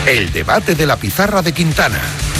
El debate de la pizarra de Quintana.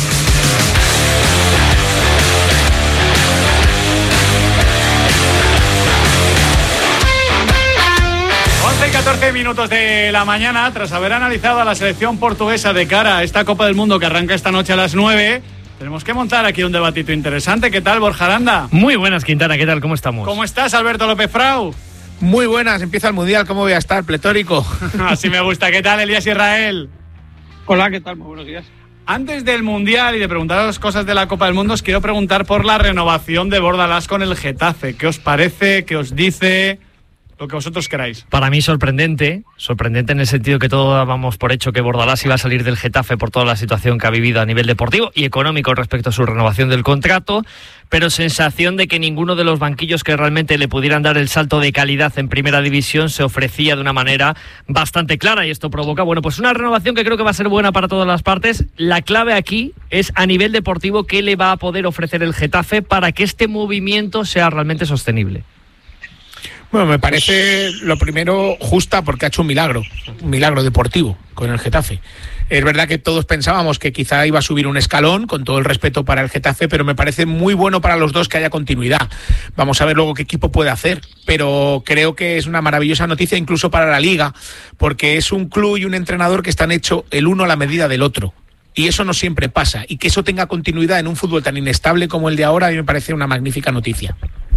14 minutos de la mañana, tras haber analizado a la selección portuguesa de cara a esta Copa del Mundo que arranca esta noche a las 9, tenemos que montar aquí un debatito interesante. ¿Qué tal, Borja Aranda? Muy buenas, Quintana, ¿qué tal? ¿Cómo estamos? ¿Cómo estás, Alberto López Frau? Muy buenas, empieza el Mundial, ¿cómo voy a estar? Pletórico. Así me gusta. ¿Qué tal, Elías Israel? Hola, ¿qué tal? Muy buenos días. Antes del Mundial y de preguntaros cosas de la Copa del Mundo, os quiero preguntar por la renovación de Bordalás con el Getafe. ¿Qué os parece? ¿Qué os dice? Lo que vosotros queráis. Para mí sorprendente en el sentido que todos dábamos por hecho que Bordalás iba a salir del Getafe por toda la situación que ha vivido a nivel deportivo y económico respecto a su renovación del contrato, pero sensación de que ninguno de los banquillos que realmente le pudieran dar el salto de calidad en primera división se ofrecía de una manera bastante clara, y esto provoca, pues una renovación que creo que va a ser buena para todas las partes. La clave aquí es a nivel deportivo qué le va a poder ofrecer el Getafe para que este movimiento sea realmente sostenible. Bueno, me parece lo primero justa porque ha hecho un milagro deportivo con el Getafe. Es verdad que todos pensábamos que quizá iba a subir un escalón, con todo el respeto para el Getafe, pero me parece muy bueno para los dos que haya continuidad. Vamos a ver luego qué equipo puede hacer, pero creo que es una maravillosa noticia incluso para la Liga, porque es un club y un entrenador que están hechos el uno a la medida del otro. Y eso no siempre pasa, y que eso tenga continuidad en un fútbol tan inestable como el de ahora, a mí me parece una magnífica noticia.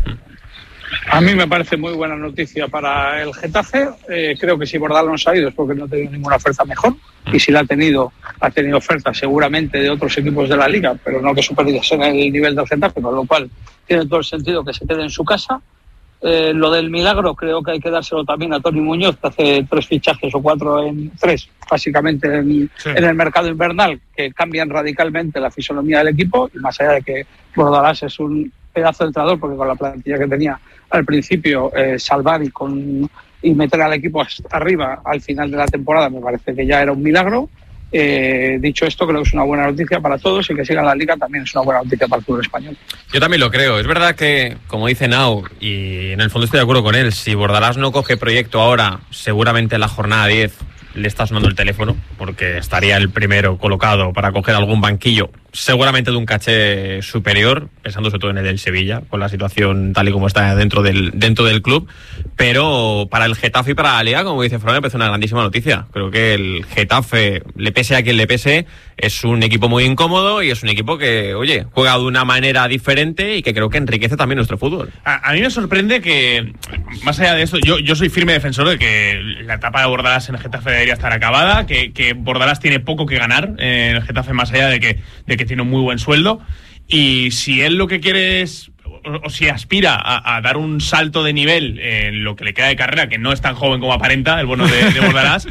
A mí me parece muy buena noticia para el Getafe. Creo que si Bordalás no se ha ido es porque no ha tenido ninguna oferta mejor, y si la ha tenido ofertas seguramente de otros equipos de la Liga, pero no que superiesen el nivel del Getafe, con lo cual tiene todo el sentido que se quede en su casa. Lo del milagro creo que hay que dárselo también a Toni Muñoz, que hace 3 fichajes o 4 en 3, básicamente en el mercado invernal, que cambian radicalmente la fisonomía del equipo, y más allá de que Bordalás es un pedazo de entrenador, porque con la plantilla que tenía al principio, salvar y meter al equipo hasta arriba al final de la temporada me parece que ya era un milagro. Dicho esto, creo que es una buena noticia para todos, y que siga la Liga también es una buena noticia para el fútbol español. Yo también lo creo. Es verdad que, como dice Nau, y en el fondo estoy de acuerdo con él, si Bordalás no coge proyecto ahora, seguramente en la jornada 10 le está sonando el teléfono, porque estaría el primero colocado para coger algún banquillo, seguramente de un caché superior, pensando sobre todo en el del Sevilla, con la situación tal y como está dentro del club. Pero para el Getafe y para la Liga, como dice Fran, me parece una grandísima noticia. Creo que el Getafe, le pese a quien le pese, es un equipo muy incómodo y es un equipo que, juega de una manera diferente y que creo que enriquece también nuestro fútbol. A mí me sorprende que, más allá de esto, yo soy firme defensor de que la etapa de Bordalás en el Getafe debería estar acabada, que Bordalás tiene poco que ganar en el Getafe, más allá de que tiene un muy buen sueldo, y si él lo que quiere es, o si aspira a dar un salto de nivel en lo que le queda de carrera, que no es tan joven como aparenta el bueno de Bordalás,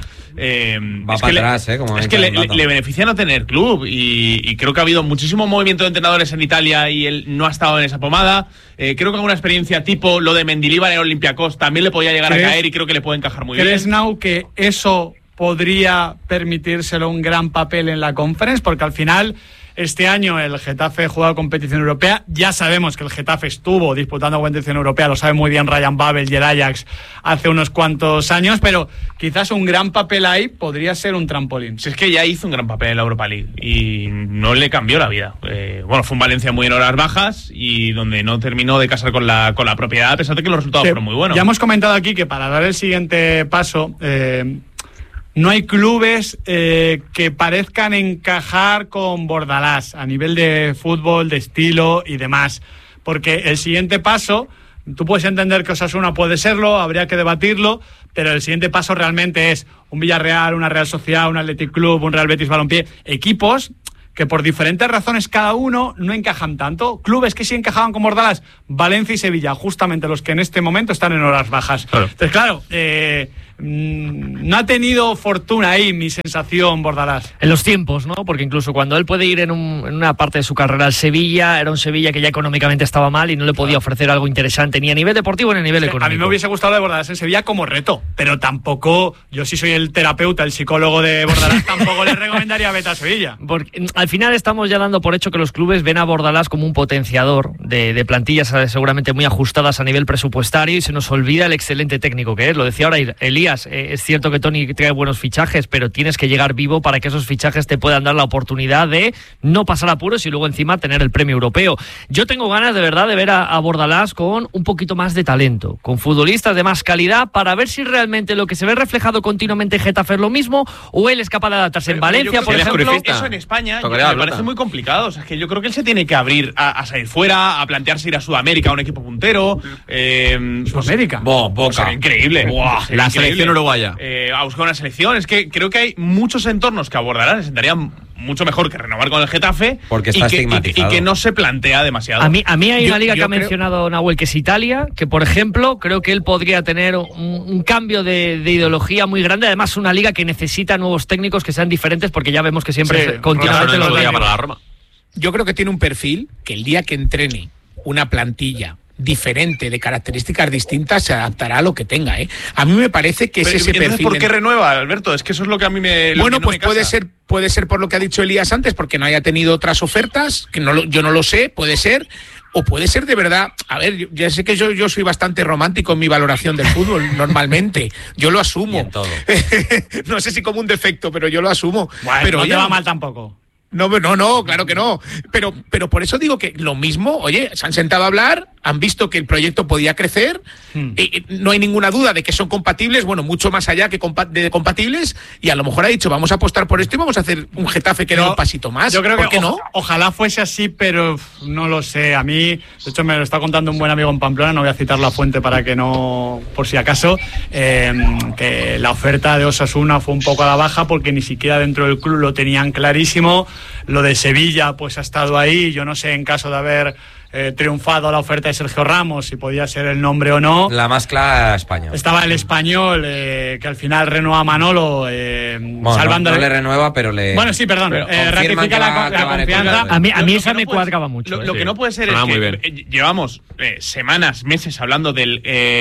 va para atrás, es que le beneficia no tener club, y creo que ha habido muchísimo movimiento de entrenadores en Italia y él no ha estado en esa pomada. Creo que alguna experiencia tipo lo de Mendilibar en Olympiacos también le podía llegar a caer, y creo que le puede encajar muy bien. ¿Crees, Nau, que eso podría permitírselo un gran papel en la Conference? Porque al final este año el Getafe ha jugado competición europea. Ya sabemos que el Getafe estuvo disputando competición europea, lo sabe muy bien Ryan Babel y el Ajax hace unos cuantos años, pero quizás un gran papel ahí podría ser un trampolín. Si es que ya hizo un gran papel en la Europa League y no le cambió la vida. Fue un Valencia muy en horas bajas y donde no terminó de casar con la propiedad, a pesar de que los resultados fueron muy buenos. Ya hemos comentado aquí que para dar el siguiente paso, no hay clubes que parezcan encajar con Bordalás a nivel de fútbol, de estilo y demás. Porque el siguiente paso, tú puedes entender que Osasuna puede serlo, habría que debatirlo, pero el siguiente paso realmente es un Villarreal, una Real Sociedad, un Athletic Club, un Real Betis Balompié, equipos que por diferentes razones cada uno no encajan tanto. Clubes que sí encajaban con Bordalás, Valencia y Sevilla, justamente los que en este momento están en horas bajas. Claro. Entonces, claro, no ha tenido fortuna ahí, mi sensación, Bordalás. En los tiempos, ¿no? Porque incluso cuando él puede ir en una parte de su carrera al Sevilla, era un Sevilla que ya económicamente estaba mal y no le podía ofrecer algo interesante, ni a nivel deportivo ni a nivel económico. A mí me hubiese gustado lo de Bordalás en Sevilla como reto, pero tampoco, yo sí soy el terapeuta, el psicólogo de Bordalás, tampoco le recomendaría vete a Sevilla. Porque al final estamos ya dando por hecho que los clubes ven a Bordalás como un potenciador de plantillas seguramente muy ajustadas a nivel presupuestario, y se nos olvida el excelente técnico que es. Lo decía ahora Elías, Elías, es cierto que Toni trae buenos fichajes, pero tienes que llegar vivo para que esos fichajes te puedan dar la oportunidad de no pasar apuros y luego encima tener el premio europeo. Yo tengo ganas de verdad de ver a Bordalás con un poquito más de talento, con futbolistas de más calidad, para ver si realmente lo que se ve reflejado continuamente en Getafe es lo mismo, o él es capaz de adaptarse en Valencia, por ejemplo. Eso en España me parece muy complicado. O sea, es que yo creo que él se tiene que abrir a salir fuera, a plantearse ir a Sudamérica, a un equipo puntero. Sudamérica. Boca. Increíble. La selección uruguaya. A buscar una selección. Es que creo que hay muchos entornos que abordarán, le sentarían mucho mejor que renovar con el Getafe, porque está estigmatizado. Y que no se plantea demasiado. A mí hay una liga que ha mencionado Nahuel, que es Italia, que por ejemplo creo que él podría tener un cambio de ideología muy grande. Además, una liga que necesita nuevos técnicos que sean diferentes, porque ya vemos que siempre continuamente los para la Roma. Yo creo que tiene un perfil que el día que entrene una plantilla diferente, de características distintas, se adaptará a lo que tenga, ¿eh? A mí me parece que es ese perfil. ¿Por qué renueva, Alberto? Es que eso es lo que a mí me... Bueno, pues puede ser por lo que ha dicho Elías antes, porque no haya tenido otras ofertas, que yo no lo sé, puede ser, o puede ser de verdad. A ver, ya sé que yo soy bastante romántico en mi valoración del fútbol, normalmente. Yo lo asumo. Y en todo. No sé si como un defecto, pero yo lo asumo. Bueno, pero no te va mal tampoco. No, claro que no. Pero por eso digo que lo mismo, oye, se han sentado a hablar, han visto que el proyecto podía crecer, no hay ninguna duda de que son compatibles, bueno, mucho más allá que de compatibles, y a lo mejor ha dicho, vamos a apostar por esto y vamos a hacer un Getafe que dé un pasito más. Yo creo ¿Por que qué no? Ojalá fuese así, pero no lo sé. A mí, de hecho, me lo está contando un buen amigo en Pamplona, no voy a citar la fuente para que no, por si acaso, que la oferta de Osasuna fue un poco a la baja porque ni siquiera dentro del club lo tenían clarísimo. Lo de Sevilla pues ha estado ahí, yo no sé en caso de haber triunfado la oferta de Sergio Ramos, si podía ser el nombre o no. La más clara, Español. Estaba el Español, que al final renueva a Manolo, bueno, salvando... No le renueva, pero le... Bueno, sí, perdón, que ratifica la confianza. A mí esa me cuadraba mucho. Lo que no puede ser es que llevamos semanas, meses hablando del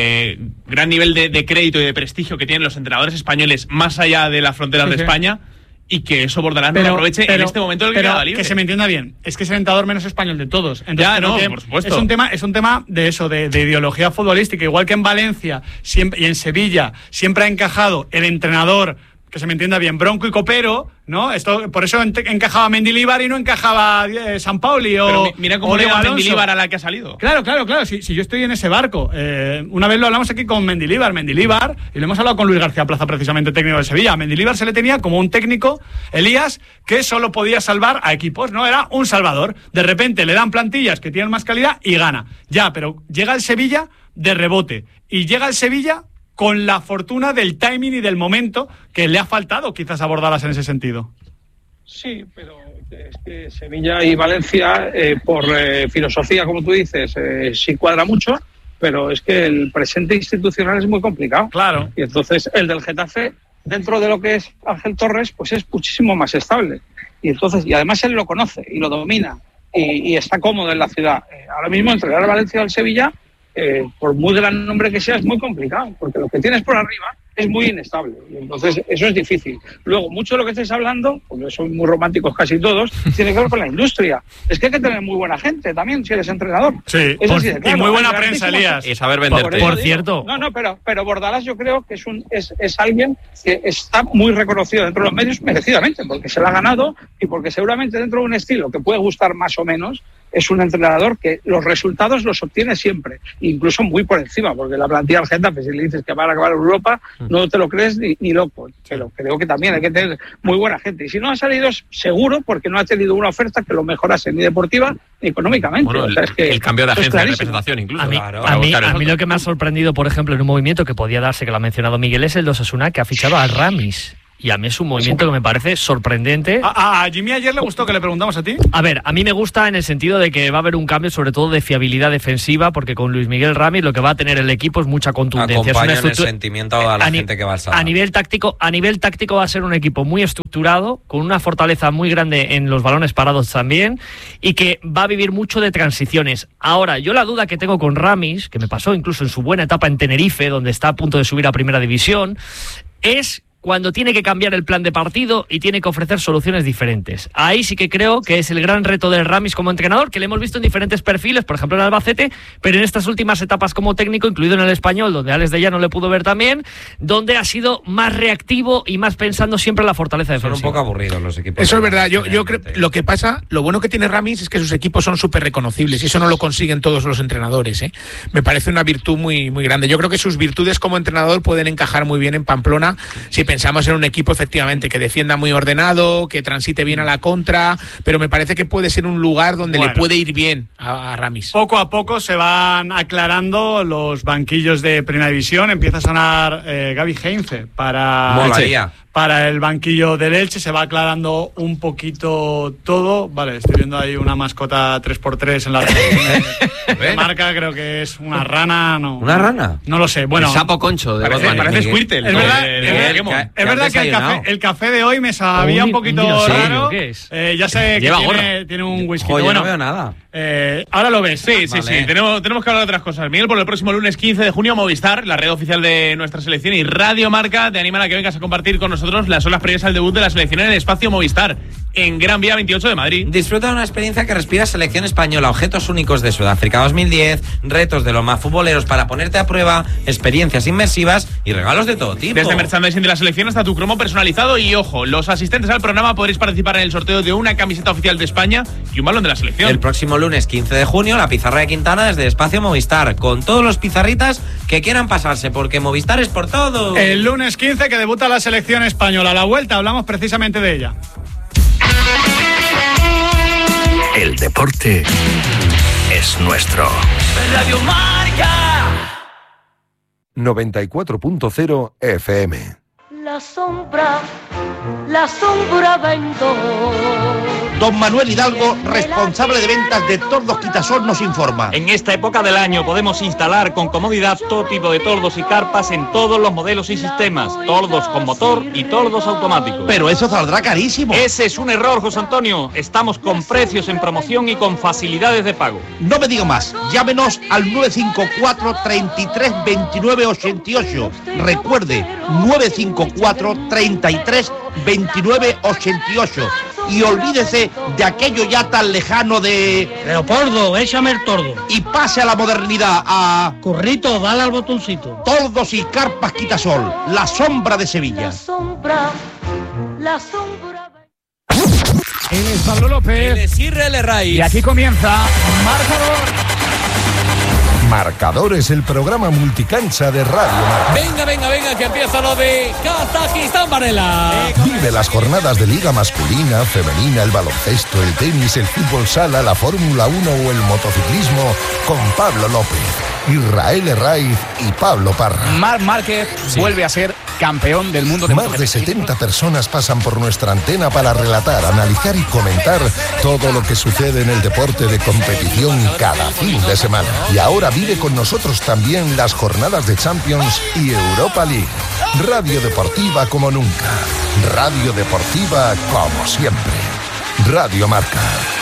gran nivel de crédito y de prestigio que tienen los entrenadores españoles más allá de las fronteras de España, y que eso Bordalás no lo aproveche en este momento del que queda libre. Que se me entienda bien, es que es el entrenador menos español de todos. Entonces, ya, no, por supuesto. Es un tema de eso, de ideología futbolística. Igual que en Valencia siempre, y en Sevilla siempre ha encajado el entrenador, que se me entienda bien, bronco y copero, ¿no? Por eso encajaba Mendilibar y no encajaba Sampaoli o... Pero mira cómo le va Mendilibar a la que ha salido. Claro. Si yo estoy en ese barco. Una vez lo hablamos aquí con Mendilibar, y lo hemos hablado con Luis García Plaza, precisamente técnico de Sevilla. A Mendilibar se le tenía como un técnico, Elías, que solo podía salvar a equipos, ¿no? Era un salvador. De repente le dan plantillas que tienen más calidad y gana. Ya, pero llega el Sevilla de rebote. Y llega el Sevilla con la fortuna del timing y del momento que le ha faltado quizás a Bordalás en ese sentido. Sí, pero es que Sevilla y Valencia, por filosofía, como tú dices, sí cuadra mucho, pero es que el presente institucional es muy complicado. Claro. Y entonces el del Getafe, dentro de lo que es Ángel Torres, pues es muchísimo más estable. Y entonces, y además él lo conoce y lo domina y está cómodo en la ciudad. Ahora mismo entregar a Valencia o al Sevilla, por muy gran nombre que sea, es muy complicado, porque lo que tienes por arriba es muy inestable, y entonces eso es difícil. Luego, mucho de lo que estáis hablando, porque son muy románticos casi todos, tiene que ver con la industria. Es que hay que tener muy buena gente también si eres entrenador. Sí, y muy buena prensa, Elías. Y saber venderte. Por cierto. No, pero Bordalás yo creo que es alguien que está muy reconocido dentro de los medios merecidamente, porque se lo ha ganado y porque seguramente dentro de un estilo que puede gustar más o menos, es un entrenador que los resultados los obtiene siempre, incluso muy por encima, porque la plantilla del Getafe, si le dices que van a acabar en Europa, no te lo crees ni loco. Pero creo que también hay que tener muy buena gente. Y si no ha salido, es seguro porque no ha tenido una oferta que lo mejorase ni deportiva ni económicamente. Bueno, es que el cambio de agencia de representación incluso. A mí lo que me ha sorprendido, por ejemplo, en un movimiento que podía darse, que lo ha mencionado Miguel, es el de Osasuna, que ha fichado a Ramis. Y a mí es un movimiento que me parece sorprendente. A Jimmy ayer le gustó, que le preguntamos a ti. A ver, a mí me gusta en el sentido de que va a haber un cambio sobre todo de fiabilidad defensiva, porque con Luis Miguel Ramis lo que va a tener el equipo es mucha contundencia. Acompaña en el sentimiento a la gente que va al sábado. A nivel táctico va a ser un equipo muy estructurado, con una fortaleza muy grande en los balones parados también, y que va a vivir mucho de transiciones. Ahora, yo la duda que tengo con Ramis, que me pasó incluso en su buena etapa en Tenerife, donde está a punto de subir a Primera División, es cuando tiene que cambiar el plan de partido y tiene que ofrecer soluciones diferentes. Ahí sí que creo que es el gran reto de Ramis como entrenador, que le hemos visto en diferentes perfiles, por ejemplo en Albacete, pero en estas últimas etapas como técnico, incluido en el Español, donde Alex de Llano le pudo ver también, donde ha sido más reactivo y más pensando siempre en la fortaleza defensiva. Son un poco aburridos los equipos. Eso es verdad. Yo creo lo que pasa, lo bueno que tiene Ramis es que sus equipos son súper reconocibles y eso no lo consiguen todos los entrenadores, ¿eh? Me parece una virtud muy, muy grande. Yo creo que sus virtudes como entrenador pueden encajar muy bien en Pamplona si pensamos en un equipo efectivamente que defienda muy ordenado, que transite bien a la contra, pero me parece que puede ser un lugar donde le puede ir bien a Ramis. Poco a poco se van aclarando los banquillos de Primera División. Empieza a sonar Gaby Heinze para el banquillo del Elche. Se va aclarando un poquito todo. Vale, estoy viendo ahí una mascota 3x3 en la de Marca, creo que es una rana. No, ¿una rana? No lo sé. Bueno, el sapo concho de parece Squirtle. Es verdad que el café de hoy me sabía un poquito raro. ¿Qué es? Ya sé que tiene un whisky. Oye, bueno, no veo nada. Ahora lo ves. Sí. Tenemos que hablar de otras cosas. Miguel, por el próximo lunes 15 de junio, Movistar, la red oficial de nuestra selección, y Radio Marca te animan a que vengas a compartir con nosotros las olas previas al debut de la selección en el espacio Movistar, en Gran Vía 28 de Madrid. Disfruta de una experiencia que respira selección española, objetos únicos de Sudáfrica 2010, retos de los más futboleros para ponerte a prueba, experiencias inmersivas y regalos de todo tipo. Desde merchandising de la selección hasta tu cromo personalizado y, ojo, los asistentes al programa podréis participar en el sorteo de una camiseta oficial de España y un balón de la selección. El próximo lunes 15 de junio, la pizarra de Quintana desde Espacio Movistar, con todos los pizarritas que quieran pasarse, porque Movistar es por todo. El lunes 15 que debuta la selección española. A la vuelta hablamos precisamente de ella. El deporte es nuestro. Radio Marca 94.0 FM. La sombra vendo. Don Manuel Hidalgo, responsable de ventas de Tordos Quitasol, nos informa. En esta época del año podemos instalar con comodidad todo tipo de tordos y carpas en todos los modelos y sistemas, tordos con motor y tordos automáticos. Pero eso saldrá carísimo. Ese es un error, José Antonio. Estamos con precios en promoción y con facilidades de pago. No me digo más. Llámenos al 954 33 29 88. Recuerde, 954 33 29 88. Y olvídese de aquello ya tan lejano de... Leopoldo, échame el tordo. Y pase a la modernidad, a... Currito, dale al botoncito. Tordos y carpas Quitasol, la sombra de Sevilla. La sombra... Él es Pablo López. Él es Israel Herraiz. Y aquí comienza Marcador. Marcador es el programa multicancha de Radio Marca. Venga, que empieza lo de Kazajistán, Varela. Vive las jornadas de Liga masculina, femenina, el baloncesto, el tenis, el fútbol sala, la Fórmula 1 o el motociclismo con Pablo López, Israel Herraiz y Pablo Parra. Marc Márquez vuelve a ser campeón del mundo de Más de 70 personas pasan por nuestra antena para relatar, analizar y comentar todo lo que sucede en el deporte de competición cada fin de semana. Y ahora vive con nosotros también las jornadas de Champions y Europa League. Radio deportiva como nunca. Radio deportiva como siempre. Radio Marca.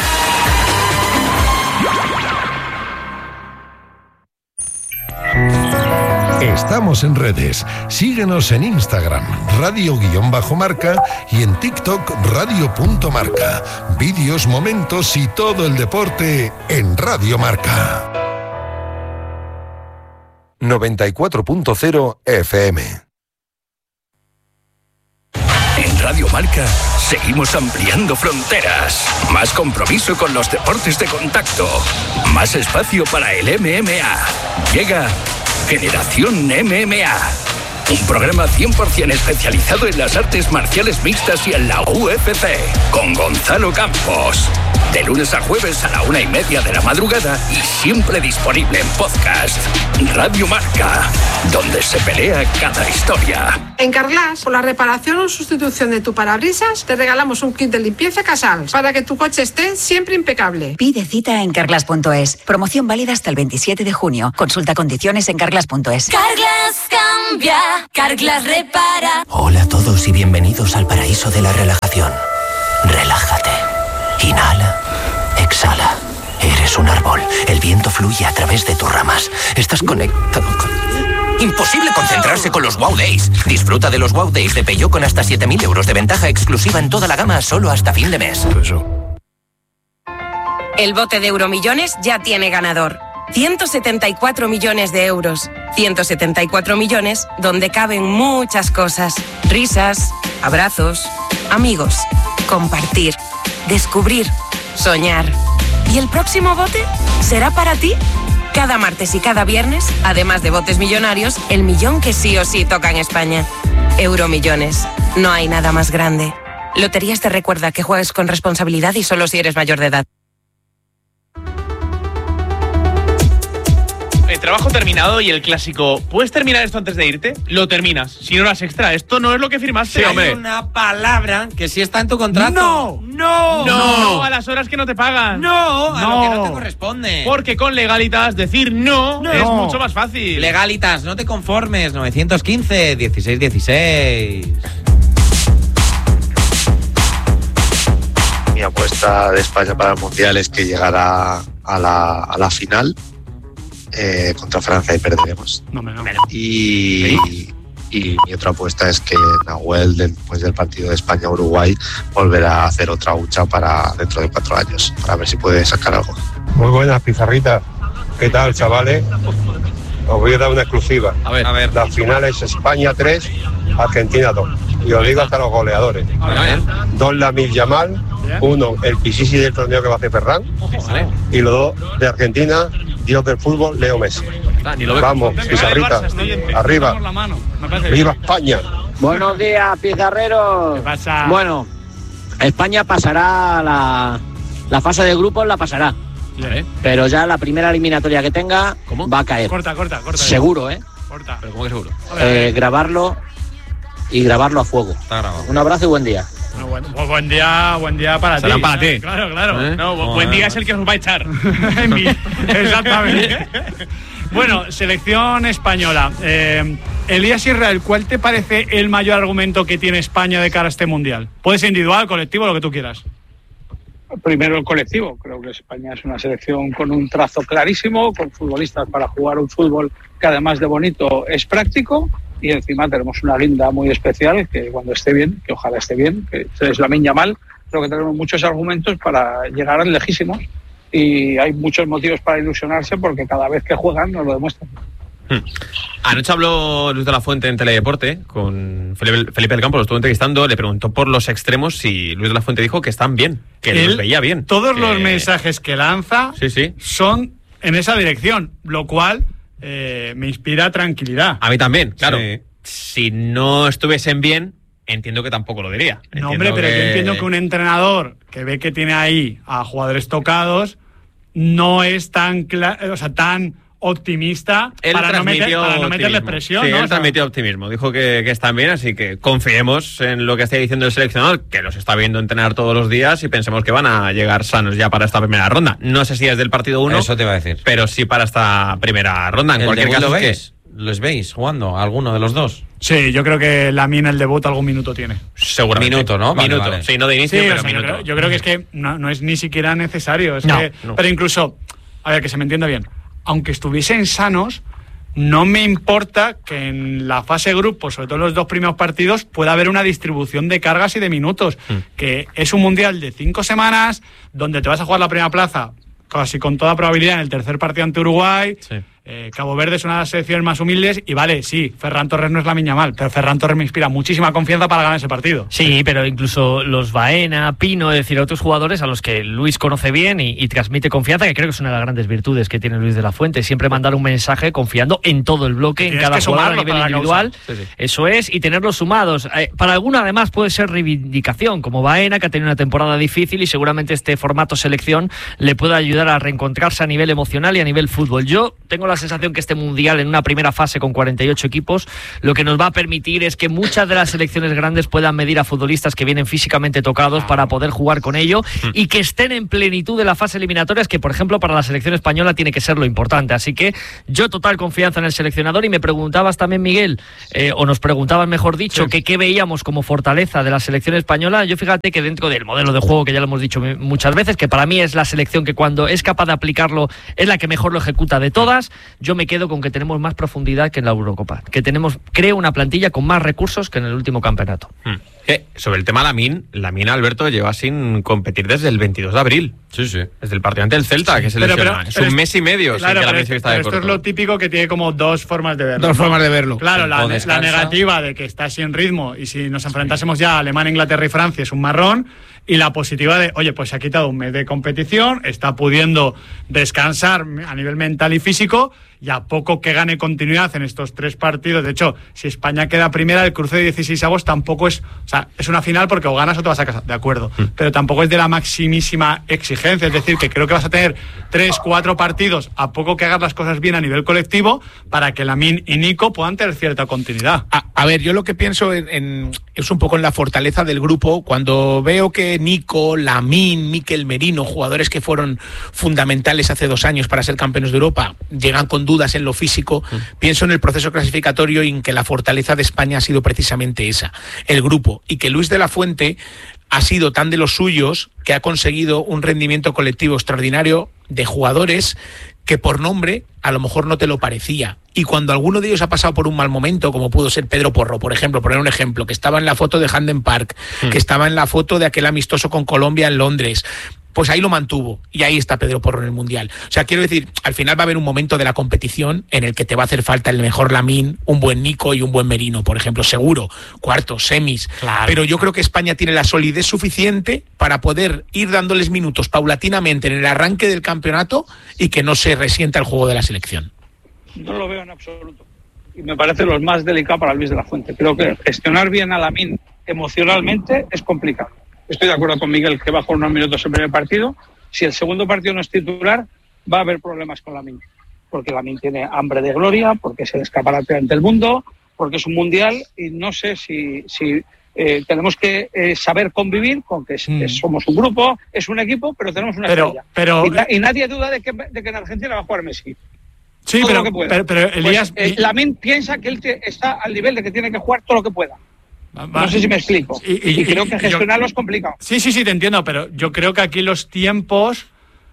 Estamos en redes. Síguenos en Instagram, radio_marca, y en TikTok, radio.marca. Vídeos, momentos y todo el deporte en Radio Marca. 94.0 FM. En Radio Marca seguimos ampliando fronteras. Más compromiso con los deportes de contacto. Más espacio para el MMA. Llega Generación MMA. Un programa 100% especializado en las artes marciales mixtas y en la UFC. Con Gonzalo Campos. De lunes a jueves a la 1:30 de la madrugada y siempre disponible en podcast. Radio Marca, donde se pelea cada historia. En Carglass, por la reparación o sustitución de tu parabrisas, te regalamos un kit de limpieza Casals para que tu coche esté siempre impecable. Pide cita en Carglass.es. Promoción válida hasta el 27 de junio. Consulta condiciones en Carglass.es. Carglass cambia, Carglass repara. Hola a todos y bienvenidos al paraíso de la relajación. Relájate. Inhala, exhala. Eres un árbol. El viento fluye a través de tus ramas. Estás conectado con... Imposible concentrarse con los Wow Days. Disfruta de los Wow Days de Peugeot con hasta 7.000 euros de ventaja exclusiva en toda la gama solo hasta fin de mes. El bote de Euromillones ya tiene ganador. 174 millones de euros. 174 millones donde caben muchas cosas. Risas, abrazos, amigos, compartir, descubrir, soñar. ¿Y el próximo bote será para ti? Cada martes y cada viernes, además de botes millonarios, el millón que sí o sí toca en España. Euromillones. No hay nada más grande. Loterías te recuerda que juegues con responsabilidad y solo si eres mayor de edad. El trabajo terminado y el clásico. ¿Puedes terminar esto antes de irte? Lo terminas. Sin horas extra. Esto no es lo que firmaste. Sí, hombre. Hay una palabra que sí está en tu contrato. No a las horas que no te pagan. No, a lo que no te corresponde. Porque con Legalitas decir no es mucho más fácil. Legalitas, no te conformes. 915 16 16. Mi apuesta de España para el Mundial es que llegará a la final. Contra Francia y perderemos. Y mi otra apuesta es que Nahuel, después del partido de España-Uruguay, volverá a hacer otra hucha para dentro de 4 años, para ver si puede sacar algo. Muy buenas, Pizarrita. ¿Qué tal, chavales? Os voy a dar una exclusiva. A ver. La final es España 3, Argentina 2. Y os digo hasta los goleadores. 2 Lamine Yamal, 1 el Pichichi del torneo que va a hacer Ferran, y los 2 de Argentina, Dios del fútbol, Leo Messi. Vamos, Pizarrita, arriba. ¡Viva España! Buenos días, pizarreros. ¿Qué pasa? Bueno, España pasará la fase de grupos, la pasará. Pero ya la primera eliminatoria que tenga va a caer. Corta. Seguro, Corta. ¿Pero cómo que seguro? Grabarlo y grabarlo a fuego. Está grabado. Un abrazo y buen día. Buen día para ti. Serán para ti. Claro. No, buen día es el que os va a echar. Exactamente. Bueno, selección española. Elías Israel, ¿cuál te parece el mayor argumento que tiene España de cara a este Mundial? Puede ser individual, colectivo, lo que tú quieras. Primero el colectivo. Creo que España es una selección con un trazo clarísimo, con futbolistas para jugar un fútbol que además de bonito es práctico. Y encima tenemos una guinda muy especial que cuando esté bien, que ojalá esté bien, que es Lamine Yamal, creo que tenemos muchos argumentos para llegar lejísimos y hay muchos motivos para ilusionarse porque cada vez que juegan nos lo demuestran. Anoche habló Luis de la Fuente en Teledeporte con Felipe del Campo, lo estuvo entrevistando, le preguntó por los extremos y Luis de la Fuente dijo que están bien, que los veía bien. Todos los mensajes que lanza son en esa dirección, lo cual me inspira tranquilidad. A mí también, claro. Sí. Si no estuviesen bien, entiendo que tampoco lo diría. No, hombre, pero yo entiendo que un entrenador que ve que tiene ahí a jugadores tocados no es tan tan optimista para no meterle presión. Sí, ¿no? Él transmitió optimismo. Dijo que están bien, así que confiemos en lo que está diciendo el seleccionador, que los está viendo entrenar todos los días y pensemos que van a llegar sanos ya para esta primera ronda. No sé si es del partido 1. Eso te iba a decir. Pero sí para esta primera ronda. En cualquier caso, ¿los veis jugando alguno de los dos? Sí, yo creo que Lamine el debut algún minuto tiene. Seguramente. Minuto, ¿no? Vale. Sí, no de inicio, pero minuto. Yo creo que es que no es ni siquiera necesario. Pero incluso, a ver, que se me entienda bien, aunque estuviesen sanos, no me importa que en la fase grupo, sobre todo en los 2 primeros partidos, pueda haber una distribución de cargas y de minutos. Que es un mundial de 5 semanas, donde te vas a jugar la primera plaza, casi con toda probabilidad, en el tercer partido ante Uruguay. Sí. Cabo Verde es una de las selecciones más humildes y vale, sí, Ferran Torres no es Lamine Yamal, pero Ferran Torres me inspira muchísima confianza para ganar ese partido. Sí, pero incluso los Baena, Pino, es decir, otros jugadores a los que Luis conoce bien y transmite confianza, que creo que es una de las grandes virtudes que tiene Luis de la Fuente, siempre mandar un mensaje confiando en todo el bloque, en cada jugador a nivel individual. Sí. Eso es, y tenerlos sumados. Para alguno además puede ser reivindicación, como Baena, que ha tenido una temporada difícil y seguramente este formato selección le puede ayudar a reencontrarse a nivel emocional y a nivel fútbol. Yo tengo la sensación que este mundial en una primera fase con 48 equipos lo que nos va a permitir es que muchas de las selecciones grandes puedan medir a futbolistas que vienen físicamente tocados para poder jugar con ello y que estén en plenitud de la fase eliminatoria, que por ejemplo para la selección española tiene que ser lo importante. Así que yo total confianza en el seleccionador. Y me preguntabas también, Miguel, o nos preguntabas mejor dicho, que qué veíamos como fortaleza de la selección española. Yo fíjate que dentro del modelo de juego, que ya lo hemos dicho muchas veces, que para mí es la selección que cuando es capaz de aplicarlo es la que mejor lo ejecuta de todas. yo me quedo con que tenemos más profundidad que en la Eurocopa, que creo una plantilla con más recursos que en el último campeonato. Sobre el tema Lamine, Alberto lleva sin competir desde el 22 de abril. Sí. Desde el partido ante el Celta, que se lesiona. Es un mes y medio sin que Lamine se vista de corto. Esto es lo típico que tiene como dos formas de verlo. Dos formas de verlo. Claro, la negativa de que está sin ritmo y si nos enfrentásemos ya a Alemania, Inglaterra y Francia es un marrón. Y la positiva de, oye, pues se ha quitado un mes de competición, está pudiendo descansar a nivel mental y físico, y a poco que gane continuidad en estos 3 partidos. De hecho, si España queda primera, el cruce de 16avos tampoco es... O sea, es una final porque o ganas o te vas a casa, de acuerdo. Pero tampoco es de la maximísima exigencia. Es decir, que creo que vas a tener 3, 4 partidos, a poco que hagas las cosas bien a nivel colectivo, para que Lamine y Nico puedan tener cierta continuidad. A ver, yo lo que pienso es un poco en la fortaleza del grupo. Cuando veo que Nico, Lamine, Mikel Merino, jugadores que fueron fundamentales hace 2 años para ser campeones de Europa, llegan con dudas en lo físico, pienso en el proceso clasificatorio y en que la fortaleza de España ha sido precisamente esa, el grupo, y que Luis de la Fuente ha sido tan de los suyos que ha conseguido un rendimiento colectivo extraordinario de jugadores que por nombre a lo mejor no te lo parecía. Y cuando alguno de ellos ha pasado por un mal momento, como pudo ser Pedro Porro, por ejemplo, poner un ejemplo, que estaba en la foto de Hampden Park, que estaba en la foto de aquel amistoso con Colombia en Londres, pues ahí lo mantuvo, y ahí está Pedro Porro en el Mundial. O sea, quiero decir, al final va a haber un momento de la competición en el que te va a hacer falta el mejor Lamine, un buen Nico y un buen Merino, por ejemplo, seguro, cuartos, semis. Claro. Pero yo creo que España tiene la solidez suficiente para poder ir dándoles minutos paulatinamente en el arranque del campeonato y que no se resienta el juego de la selección. No lo veo en absoluto. Y me parece lo más delicado para Luis de la Fuente. Creo que gestionar bien a Lamine emocionalmente es complicado. Estoy de acuerdo con Miguel que va a jugar unos minutos el primer partido. Si el segundo partido no es titular, va a haber problemas con Lamine. Porque Lamine tiene hambre de gloria, porque es el escaparate ante el mundo, porque es un mundial y no sé si tenemos que saber convivir con que somos un grupo, es un equipo, pero tenemos una estrella. Y nadie duda de que en Argentina va a jugar Messi. Sí, todo pero Elías... Pues, Lamine piensa que él está al nivel de que tiene que jugar todo lo que pueda. No sé si me explico. Y creo que gestionarlo es complicado. Sí, te entiendo, pero yo creo que aquí los tiempos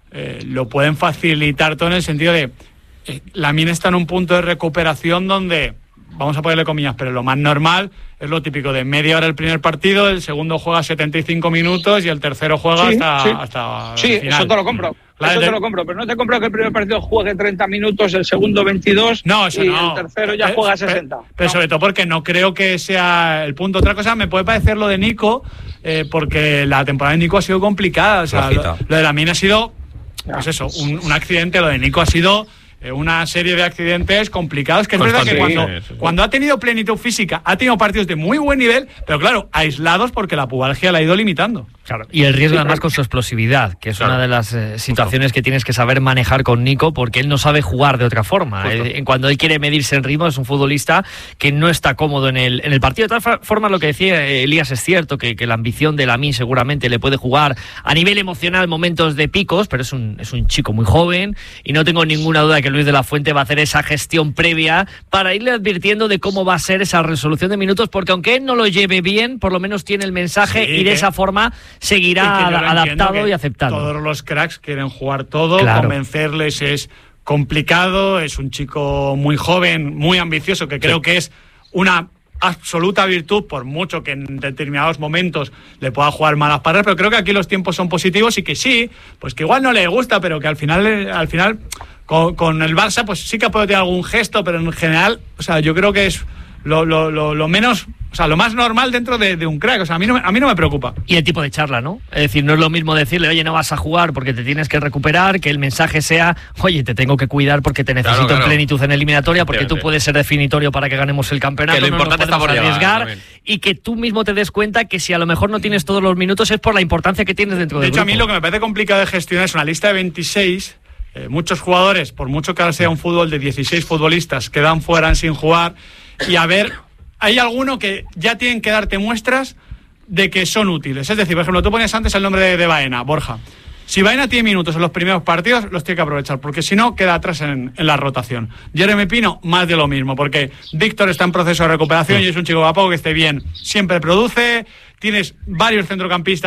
lo pueden facilitar todo en el sentido de Lamine está en un punto de recuperación donde, vamos a ponerle comillas, pero lo más normal es lo típico de media hora el primer partido, el segundo juega 75 minutos y el tercero juega hasta sí, el final. Eso te lo compro. Eso te lo compro, pero no te compro que el primer partido juegue 30 minutos, el segundo 22 y el tercero ya juega 60. Pero sobre todo porque no creo que sea el punto. Otra cosa, me puede parecer lo de Nico, porque la temporada de Nico ha sido complicada. O sea, lo de Lamine ha sido, pues eso, un accidente. Lo de Nico ha sido una serie de accidentes complicados, que es verdad que cuando ha tenido plenitud física, ha tenido partidos de muy buen nivel, pero claro, aislados porque la pubalgia la ha ido limitando. Claro. Y el riesgo además con su explosividad, que es una de las situaciones que tienes que saber manejar con Nico, porque él no sabe jugar de otra forma. Cuando él quiere medirse en ritmo, es un futbolista que no está cómodo en el partido. De todas formas, lo que decía Elías es cierto, que la ambición de Lamine seguramente le puede jugar a nivel emocional momentos de picos, pero es un chico muy joven y no tengo ninguna duda de que Luis de la Fuente va a hacer esa gestión previa para irle advirtiendo de cómo va a ser esa resolución de minutos, porque aunque él no lo lleve bien, por lo menos tiene el mensaje y de esa forma seguirá adaptado y aceptado. Todos los cracks quieren jugar todo, convencerles es complicado, es un chico muy joven, muy ambicioso, que creo que es una absoluta virtud, por mucho que en determinados momentos le pueda jugar malas paradas, pero creo que aquí los tiempos son positivos y que sí, pues que igual no le gusta, pero que al final con el Barça pues sí que puede tener algún gesto, pero en general, o sea, yo creo que es lo menos, o sea, lo más normal dentro de un crack. O sea, a mí no me preocupa. Y el tipo de charla, ¿no? Es decir, no es lo mismo decirle, oye, no vas a jugar porque te tienes que recuperar, que el mensaje sea, oye, te tengo que cuidar porque te necesito en plenitud en eliminatoria, porque tú puedes ser definitorio para que ganemos el campeonato, que lo importante está por arriesgar, y que tú mismo te des cuenta que si a lo mejor no tienes todos los minutos es por la importancia que tienes dentro del grupo. De hecho, a mí lo que me parece complicado de gestionar es una lista de 26, muchos jugadores, por mucho que ahora sea un fútbol de 16 futbolistas, quedan fuera sin jugar, y a ver, hay alguno que ya tienen que darte muestras de que son útiles. Es decir, por ejemplo, tú ponías antes el nombre de Baena, Borja. Si Baena tiene minutos en los primeros partidos, los tiene que aprovechar, porque si no, queda atrás en la rotación. Jeremy Pino, más de lo mismo, porque Víctor está en proceso de recuperación y es un chico guapo que esté bien. Siempre produce, tienes varios centrocampistas